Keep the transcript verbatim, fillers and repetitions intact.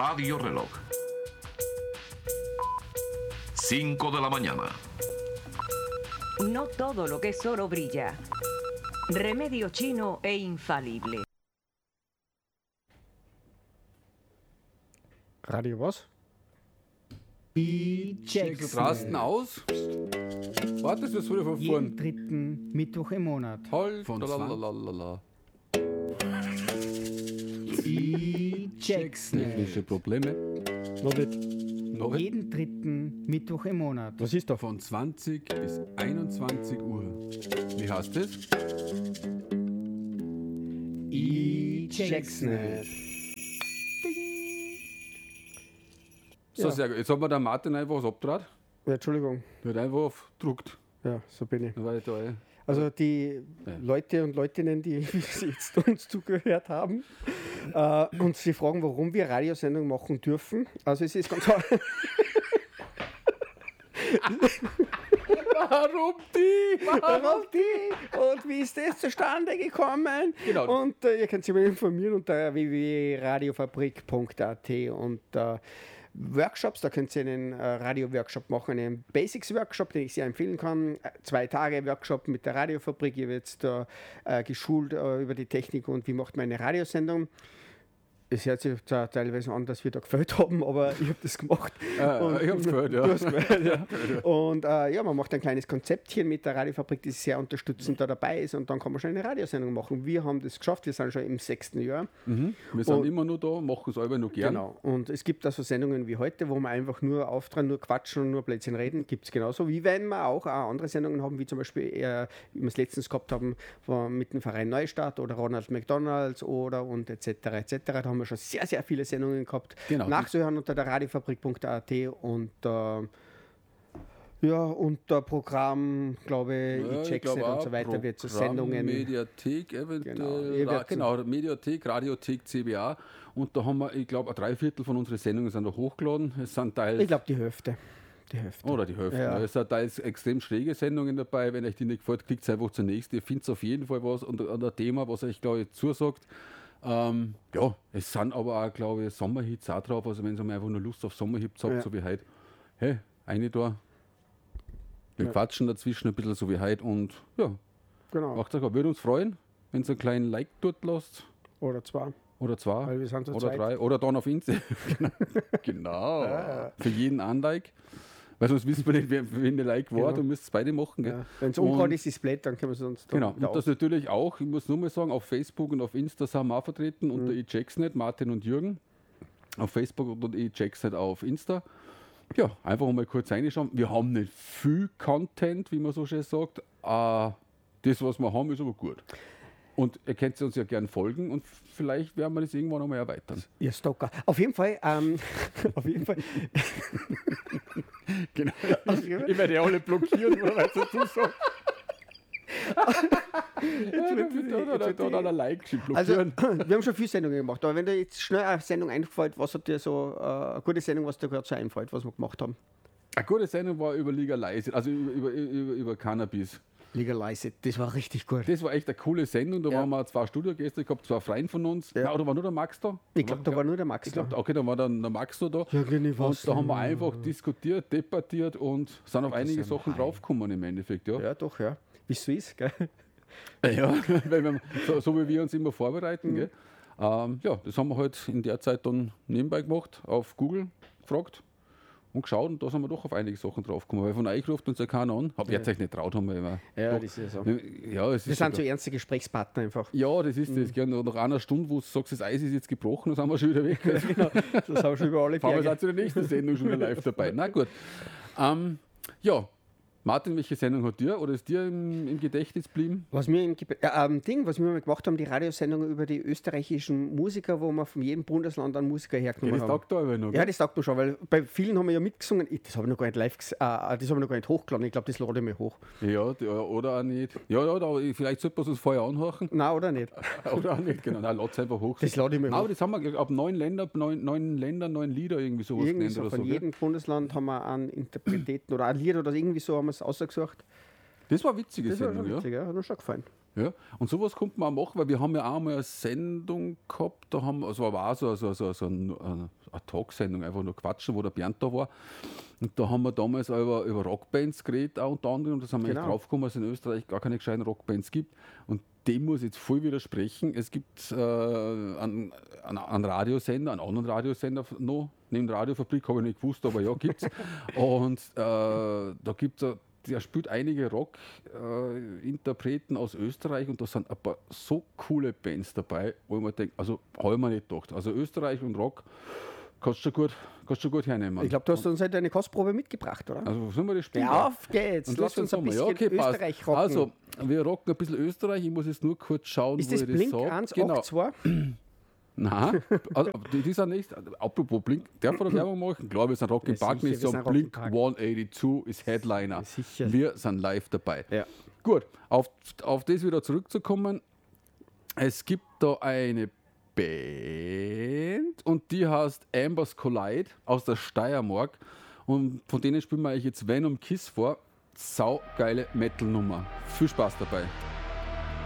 Radio Reloj. cinco de la mañana. No todo lo que es oro brilla. Remedio chino e infalible. Radio was? Die Checks. Du rasten aus. Wartest du es wieder von vorn? Jeden dritten Mittwoch im Monat. Halt, von lalalala. Die Checks. Technische Probleme. Noch nicht. Noch nicht? Jeden dritten Mittwoch im Monat. Was ist da? Von zwanzig bis einundzwanzig Uhr. Wie heißt das? Ich check's nicht. So, Ja. sehr gut. Jetzt hat mir der Martin einfach was abgedreht. Ja, Entschuldigung. Der hat einfach aufgedruckt. Ja, so bin ich. Dann war ich da, eh. Also die Ja. Leute und Leutinnen, die bis jetzt uns zugehört haben äh, und sie fragen, warum wir Radiosendungen machen dürfen. Also es ist ganz Warum die? Warum die? Und wie ist das zustande gekommen? Genau. Und äh, ihr könnt sich mal informieren unter w w w punkt radiofabrik punkt a t und äh, Workshops, da könnt ihr einen äh, Radio-Workshop machen, einen Basics-Workshop, den ich sehr empfehlen kann. Äh, Zwei Tage Workshop mit der Radiofabrik. Ihr werdet da äh, geschult äh, über die Technik und wie macht man eine Radiosendung. Es hört sich zwar teilweise an, dass wir da gefällt haben, aber ich habe das gemacht. Äh, Und- ich hab's gehört, ja. Du hast gehört, ja. Und äh, ja, man macht ein kleines Konzeptchen mit der Radiofabrik, das sehr unterstützend da dabei ist und dann kann man schon eine Radiosendung machen. Wir haben das geschafft, wir sind schon im sechsten Jahr. Mhm. Wir sind Und- immer noch da, machen es aber noch gern. Genau. Und es gibt also Sendungen wie heute, wo wir einfach nur auftragen, nur quatschen und nur Blödsinn reden. Gibt es genauso. Wie wenn wir auch, auch andere Sendungen haben, wie zum Beispiel, äh, wie wir es letztens gehabt haben, war mit dem Verein Neustadt oder Ronald McDonalds oder und et cetera et cetera. Da haben wir schon sehr, sehr viele Sendungen gehabt. Genau. Nachzuhören unter der radiofabrik punkt a t und äh, ja, unter Programm, glaube ich, Ja, ich check's glaub nicht und auch, so weiter, wird es Programm, Sendungen. Mediathek eventuell. Genau, ihr Genau, werdet- genau Mediathek, Radiothek, C B A. Und da haben wir, ich glaube, ein Dreiviertel von unseren Sendungen sind da hochgeladen. Es sind teils, Ich glaube, die Hälfte. Die Hälfte. oder die Hälfte. Ja. Ne? Es sind teils extrem schräge Sendungen dabei. Wenn euch die nicht gefällt, klickt einfach zunächst. Ihr findet auf jeden Fall was und an ein Thema, was euch, glaube ich, zusagt. Ähm, ja, es sind aber auch, glaube ich, Sommerhits auch drauf. Also wenn ihr mal einfach nur Lust auf Sommerhits habt, Ja. so wie heute, hey, eine da. Wir Ja. quatschen dazwischen ein bisschen so wie heute und ja, Genau. macht euch, würde uns freuen, wenn ihr einen kleinen Like dort lasst. Oder zwei. Oder zwei. Weil wir sind zu oder zweit. drei. Oder dann auf Insta. Genau. Für jeden ein Like. Weil sonst wissen wir nicht, wer, wen der Like war. Genau. Du müsst beide machen. Gell? Ja. Wenn es Und- umgehauen ist, ist es blöd, dann können wir es uns da Genau. wieder Und das aus- natürlich auch, ich muss nur mal sagen, auf Facebook und auf Insta sind wir auch vertreten unter Mhm. iChecksnet, Martin und Jürgen. Auf Facebook und iChecksnet auch auf Insta. Ja, einfach mal kurz reinschauen. Wir haben nicht viel Content, wie man so schön sagt. Äh, das, was wir haben, ist aber gut. Und ihr könnt uns ja gern folgen und vielleicht werden wir das irgendwann einmal erweitern. Ihr Stalker. Auf jeden Fall, ähm, auf jeden Fall. Genau. Auf jeden Fall. Ich werde ja alle blockieren, oder was dazu sagen. Jetzt wird- wird da, da, jetzt da, wird da, die- da Like geschickt, Also, blockieren. wir haben schon viele Sendungen gemacht, aber wenn dir jetzt schnell eine Sendung einfällt, was hat dir so äh, eine gute Sendung, was dir gerade so einfällt, was wir gemacht haben? Eine gute Sendung war über Legalize, also über, über, über, über Cannabis. Legalize It, das war richtig gut. Das war echt eine coole Sendung. Da Ja. waren wir zwei Studiogäste gehabt, zwei Freien von uns. Ja. Ja. Oder war nur der Max da? Ich glaube, da war nur der Max Ich glaube, da. okay, da war dann der Max noch da. Ja, genau, was? Und da haben wir einfach diskutiert, debattiert und sind auf einige sind Sachen Hai. draufgekommen im Endeffekt. Ja, Ja, doch, ja. Wie es so ist, gell? ja. Weil wir, so, so wie wir uns immer vorbereiten. Mhm. Gell? Ähm, ja, das haben wir halt in der Zeit dann nebenbei gemacht, auf Google gefragt und geschaut und da sind wir doch auf einige Sachen draufgekommen. Weil von euch ruft uns ja keiner an. Hab jetzt euch nicht traut, haben wir immer. Ja, doch, das ist ja so. ja, es Wir ist sind so sogar- ernste Gesprächspartner einfach. Ja, das ist das. Gell. Nach einer Stunde, wo du sagst, das Eis ist jetzt gebrochen, dann sind wir schon wieder weg. Genau, das haben wir schon über alle Fahren wir Berge. jetzt zu der nächsten Sendung schon wieder live dabei. Na gut. Ähm, ja, Martin, welche Sendung hat dir oder ist dir im, im Gedächtnis geblieben? Was wir im Ge- äh, ähm, Ding, was wir mal gemacht haben, die Radiosendung über die österreichischen Musiker, wo wir von jedem Bundesland einen Musiker Ja, hergenommen das haben. taugt da aber noch. Ja, gell? das sagt man schon, weil bei vielen haben wir ja mitgesungen. Ich, das habe ich noch gar nicht live, ges- äh, äh, das habe ich noch gar nicht hochgeladen. Ich glaube, das lade ich mir hoch. Ja, die- oder auch nicht. Ja, ja, da, vielleicht sollte man es uns vorher anhören. Nein, oder nicht? Oder auch nicht, genau. Nein, lass es einfach hoch. Das lade ich mir Aber hoch. das haben wir glaub, ab neun Ländern, neun, neun Länder, neun Lieder irgendwie sowas Irgendwie genannt so, oder von so. gell? jedem Bundesland haben wir einen Interpreten oder ein Lied oder irgendwie so haben wir es ausgesucht. Das war eine witzige Das war Sendung, schon ja. witzig, ja. Hat mir schon gefallen. Ja, und sowas konnte man auch machen, weil wir haben ja auch mal eine Sendung gehabt, da haben, also war auch so, so, so, so ein, eine Talksendung, einfach nur quatschen, wo der Bernd da war. Und da haben wir damals auch über, über Rockbands geredet, auch unter anderem, und das haben wir Genau. echt draufgekommen, dass es in Österreich gar keine gescheiten Rockbands gibt. Und dem muss ich jetzt voll widersprechen. Es gibt äh, einen, einen, einen Radiosender, einen anderen Radiosender noch, neben der Radiofabrik, habe ich nicht gewusst, aber ja, gibt es. Und äh, da gibt es der spielt einige Rock-Interpreten äh, aus Österreich und da sind ein paar so coole Bands dabei, wo ich mir denke, also habe ich mir nicht gedacht. Also Österreich und Rock kannst du gut, kannst du gut hernehmen. Ich glaube, du hast uns heute eine Kostprobe mitgebracht, oder? Also sollen wir das spielen? Ja, auf geht's. Und Lass uns ein sagen wir, bisschen ja, okay, passt. Österreich rocken. Also, wir rocken ein bisschen Österreich. Ich muss jetzt nur kurz schauen, ist wo das ich das Blink sage. eins Genau. acht zwei? Nein, also, die, die sind nicht. Apropos Blink, darf man da Werbung machen? Klar, wir sind Rock im Ja, Park, sicher, nicht wir so sind Rock im Blink Park. hundertachtzig ist Headliner. Ja, sicher. Wir sind live dabei. Ja. Gut, auf, auf das wieder zurückzukommen. Es gibt da eine Band und die heißt Ambers Collide aus der Steiermark. Und von denen spielen wir euch jetzt Venom Kiss vor. Saugeile Metal-Nummer. Viel Spaß dabei.